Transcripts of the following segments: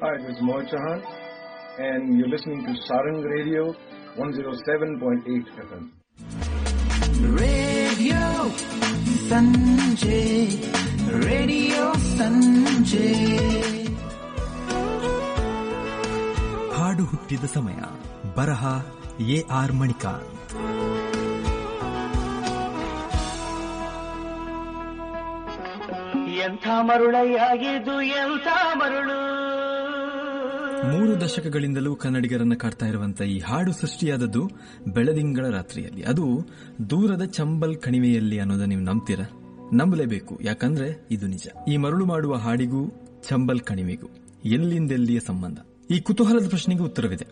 this is Mohit Chauhan and you're listening to Sarang Radio 107.8 FM. Radio Sanjay, Radio Sanjay. ಹಾಡು ಹುಟ್ಟಿದ ಸಮಯ. ಬರಹ AR. Manikanth. ಎಂಥ ಮರುಳಾಗಿದ್ದು ಎಂಥ ಮರುಳು. 3 ದಶಕಗಳಿಂದಲೂ ಕನ್ನಡಿಗರನ್ನ ಕಾಡ್ತಾ ಇರುವಂತಹ ಈ ಹಾಡು ಸೃಷ್ಟಿಯಾದದ್ದು ಬೆಳದಿಂಗಳ ರಾತ್ರಿಯಲ್ಲಿ, ಅದು ದೂರದ ಚಂಬಲ್ ಕಣಿವೆಯಲ್ಲಿ ಅನ್ನೋದನ್ನ ನೀವು ನಂಬ್ತೀರಾ? ನಂಬಲೇಬೇಕು, ಯಾಕಂದ್ರೆ ಇದು ನಿಜ. ಈ ಮರುಳು ಮಾಡುವ ಹಾಡಿಗೂ ಚಂಬಲ್ ಕಣಿವೆಗೂ ಎಲ್ಲಿಂದೆಲ್ಲಿಯ ಸಂಬಂಧ? ಈ ಕುತೂಹಲದ ಪ್ರಶ್ನೆಗೆ ಉತ್ತರವಿದೆ.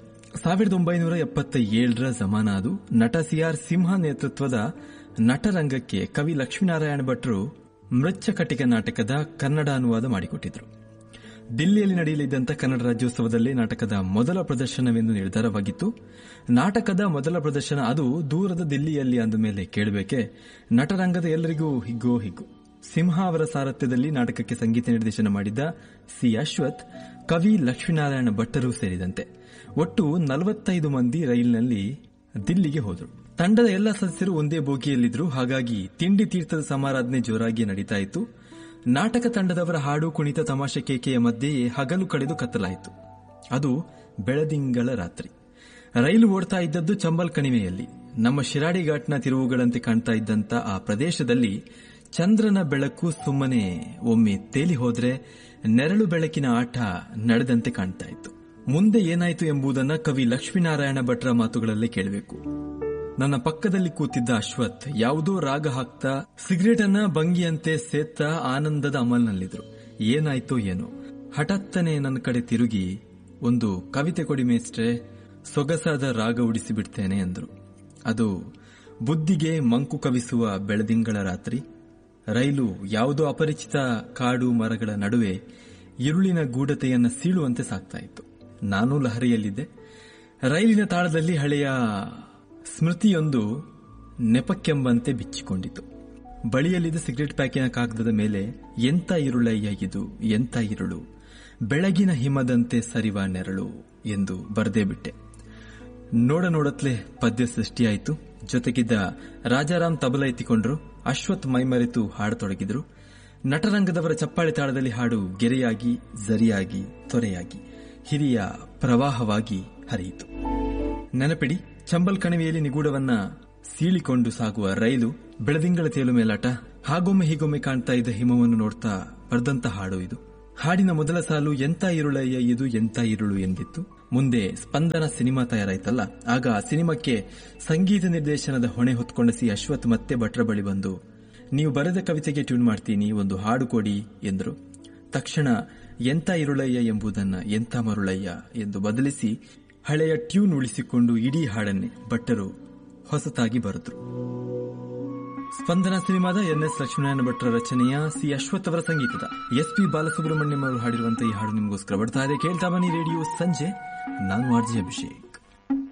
1977ರ ಜಮಾನ ಅದು. ನಟ ಸಿ.ಆರ್. ಸಿಂಹ ನೇತೃತ್ವದ ನಟರಂಗಕ್ಕೆ ಕವಿ ಲಕ್ಷ್ಮೀನಾರಾಯಣ ಭಟ್ರು ಮೃಚ್ಛಕಟಿಕ ನಾಟಕದ ಕನ್ನಡ ಅನುವಾದ ಮಾಡಿಕೊಟ್ಟಿದ್ರು. ದಿಲ್ಲಿಯಲ್ಲಿ ನಡೆಯಲಿದ್ದಂಥ ಕನ್ನಡ ರಾಜ್ಯೋತ್ಸವದಲ್ಲಿ ನಾಟಕದ ಮೊದಲ ಪ್ರದರ್ಶನವೆಂದು ನಿರ್ಧಾರವಾಗಿತ್ತು. ನಾಟಕದ ಮೊದಲ ಪ್ರದರ್ಶನ ಅದು ದೂರದ ದಿಲ್ಲಿಯಲ್ಲಿ ಅಂದ ಮೇಲೆ ಕೇಳಬೇಕೆ, ನಟರಂಗದ ಎಲ್ಲರಿಗೂ ಹಿಗ್ಗೋ ಹಿಗ್ಗು. ಸಿಂಹ ಅವರ ಸಾರಥ್ಯದಲ್ಲಿ ನಾಟಕಕ್ಕೆ ಸಂಗೀತ ನಿರ್ದೇಶನ ಮಾಡಿದ್ದ ಸಿ. ಅಶ್ವಥ್, ಕವಿ ಲಕ್ಷ್ಮೀನಾರಾಯಣ ಭಟ್ಟರು ಸೇರಿದಂತೆ ಒಟ್ಟು 45 ಮಂದಿ ರೈಲಿನಲ್ಲಿ ದಿಲ್ಲಿಗೆ ಹೋದರು. ತಂಡದ ಎಲ್ಲ ಸದಸ್ಯರು ಒಂದೇ ಬೋಗಿಯಲ್ಲಿದ್ದರು. ಹಾಗಾಗಿ ತಿಂಡಿ ತೀರ್ಥದ ಸಮಾರಾಧನೆ ಜೋರಾಗಿ ನಡೀತಾ ಇತ್ತು. ನಾಟಕ ತಂಡದವರ ಹಾಡು, ಕುಣಿತ, ತಮಾಷೆ, ಕೇಕೆಯ ಮಧ್ಯೆಯೇ ಹಗಲು ಕಳೆದು ಕತ್ತಲಾಯಿತು. ಅದು ಬೆಳದಿಂಗಳ ರಾತ್ರಿ. ರೈಲು ಓಡ್ತಾ ಇದ್ದದ್ದು ಚಂಬಲ್ ಕಣಿವೆಯಲ್ಲಿ. ನಮ್ಮ ಶಿರಾಡಿ ಘಾಟ್ನ ತಿರುವುಗಳಂತೆ ಕಾಣ್ತಾ ಇದ್ದಂತ ಆ ಪ್ರದೇಶದಲ್ಲಿ ಚಂದ್ರನ ಬೆಳಕು ಸುಮ್ಮನೆ ಒಮ್ಮೆ ತೇಲಿ ಹೋದ್ರೆ ನೆರಳು ಬೆಳಕಿನ ಆಟ ನಡೆದಂತೆ ಕಾಣ್ತಾ ಇತ್ತು. ಮುಂದೆ ಏನಾಯಿತು ಎಂಬುದನ್ನ ಕವಿ ಲಕ್ಷ್ಮೀನಾರಾಯಣ ಭಟ್ರ ಮಾತುಗಳಲ್ಲೇ ಕೇಳಬೇಕು. ನನ್ನ ಪಕ್ಕದಲ್ಲಿ ಕೂತಿದ್ದ ಅಶ್ವಥ್ ಯಾವುದೋ ರಾಗ ಹಾಕ್ತಾ ಸಿಗರೇಟ್ ಅನ್ನ ಭಂಗಿಯಂತೆ ಸೇತ್ತ ಆನಂದದ ಅಮಲ್ನಲ್ಲಿದ್ರು. ಏನಾಯ್ತೋ ಏನೋ, ಹಠಾತ್ತನೆ ನನ್ನ ಕಡೆ ತಿರುಗಿ, ಒಂದು ಕವಿತೆ ಕೊಡಿ ಮೇಸ್ಟ್ರೆ, ಸೊಗಸಾದ ರಾಗ ಉಡಿಸಿ ಬಿಡ್ತೇನೆ ಅಂದ್ರು. ಅದು ಬುದ್ಧಿಗೆ ಮಂಕು ಕವಿಸುವ ಬೆಳದಿಂಗಳ ರಾತ್ರಿ. ರೈಲು ಯಾವುದೋ ಅಪರಿಚಿತ ಕಾಡು ಮರಗಳ ನಡುವೆ ഇരുಳಿನ ಗೂಢತೆಯನ್ನ ಸೀಳುವಂತೆ ಸಾಗ್ತಾ ಇತ್ತು. ನಾನು ಲಹರಿಯಲ್ಲಿದ್ದೆ. ರೈಲಿನ ತಾಳದಲ್ಲಿ ಹಳೆಯ ಸ್ಮೃತಿಯೊಂದು ನೆಪಕ್ಕೆಂಬಂತೆ ಬಿಚ್ಚಿಕೊಂಡಿತು. ಬಳಿಯಲ್ಲಿದ್ದ ಸಿಗರೇಟ್ ಪ್ಯಾಕಿನ ಕಾಗದದ ಮೇಲೆ ಎಂಥ ഇരുಳಯ್ಯ ಇದು, ಎಂಥ ഇരുಳು, ಬೆಳಗಿನ ಹಿಮದಂತೆ ಸರಿವ ನೆರಳು ಎಂದು ಬರೆದೇ ಬಿಟ್ಟೆ. ನೋಡತ್ಲೆ ಪದ್ಯ ಸೃಷ್ಟಿಯಾಯಿತು. ಜೊತೆಗಿದ್ದ ರಾಜಾರಾಮ್ ತಬಲ ಎತ್ತಿಕೊಂಡ್ರು. ಅಶ್ವಥ್ ಮೈಮರೆತು ಹಾಡತೊಡಗಿದ್ರು. ನಟರಂಗದವರ ಚಪ್ಪಾಳೆ ತಾಳದಲ್ಲಿ ಹಾಡು ಗೆರೆಯಾಗಿ, ಝರಿಯಾಗಿ, ತೊರೆಯಾಗಿ, ಹಿರಿಯ ಪ್ರವಾಹವಾಗಿ ಹರಿಯಿತು. ನೆನಪಿಡಿ, ಚಂಬಲ್ ಕಣಿವೆಯಲ್ಲಿ ನಿಗೂಢವನ್ನ ಸೀಳಿಕೊಂಡು ಸಾಗುವ ರೈಲು, ಬೆಳದಿಂಗಳ ತೇಲು ಮೇಲಾಟ, ಹಾಗೊಮ್ಮೆ ಹೀಗೊಮ್ಮೆ ಕಾಣ್ತಾ ಇದ್ದ ಹಿಮವನ್ನು ನೋಡ್ತಾ ಬರೆದಂತ ಹಾಡು ಇದು. ಹಾಡಿನ ಮೊದಲ ಸಾಲು ಎಂಥ ഇരുಳಯ್ಯ ಇದು, ಎಂಥ ഇരുಳು ಎಂದಿತ್ತು. ಮುಂದೆ ಸ್ಪಂದನ ಸಿನಿಮಾ ತಯಾರಾಯ್ತಲ್ಲ, ಆಗ ಆ ಸಿನಿಮಾಕ್ಕೆ ಸಂಗೀತ ನಿರ್ದೇಶನದ ಹೊಣೆ ಹೊತ್ಕೊಂಡ ಸಿ. ಅಶ್ವಥ್ ಮತ್ತೆ ಭಟ್ರ ಬಳಿ ಬಂದು, ನೀವು ಬರೆದ ಕವಿತೆಗೆ ಟ್ಯೂನ್ ಮಾಡ್ತೀನಿ, ಒಂದು ಹಾಡು ಕೊಡಿ ಎಂದರು. ತಕ್ಷಣ ಎಂಥ ഇരുಳಯ್ಯ ಎಂಬುದನ್ನ ಎಂಥ ಮರುಳಯ್ಯ ಎಂದು ಬದಲಿಸಿ ಹಳೆಯ ಟ್ಯೂನ್ ಉಳಿಸಿಕೊಂಡು ಇಡೀ ಹಾಡನ್ನೇ ಭಟ್ಟರು ಹೊಸತಾಗಿ ಬರೆದ್ರು. ಸ್ಪಂದನ ಸಿನಿಮಾದ ಎನ್.ಎಸ್. ಲಕ್ಷ್ಮೀನಾರಾಯಣ ಭಟ್ರ ರಚನೆಯ ಸಿ. ಅಶ್ವಥ್ ಅವರ ಸಂಗೀತದ ಎಸ್.ಪಿ. ಬಾಲಸುಬ್ರಹ್ಮಣ್ಯಂ ಅವರು ಹಾಡಿರುವಂತಹ ಈ ಹಾಡು ನಿಮಗೋಸ್ಕರ ಬರ್ತಾ ಇದೆ. ಕೇಳ್ತಾ ಬನ್ನಿ ರೇಡಿಯೋ ಸಂಜೆ. ನಾನು ಆರ್.ಜೆ. ಅಭಿಷೇಕ್.